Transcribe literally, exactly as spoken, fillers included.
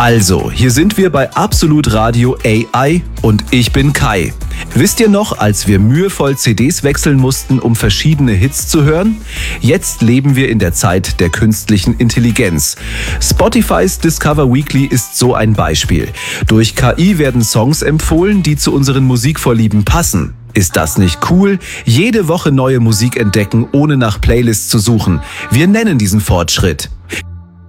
Also, hier sind wir bei Absolut Radio A I und ich bin Kai. Wisst ihr noch, als wir mühevoll C Ds wechseln mussten, um verschiedene Hits zu hören? Jetzt leben wir in der Zeit der künstlichen Intelligenz. Spotifys Discover Weekly ist so ein Beispiel. Durch K I werden Songs empfohlen, die zu unseren Musikvorlieben passen. Ist das nicht cool? Jede Woche neue Musik entdecken, ohne nach Playlists zu suchen. Wir nennen diesen Fortschritt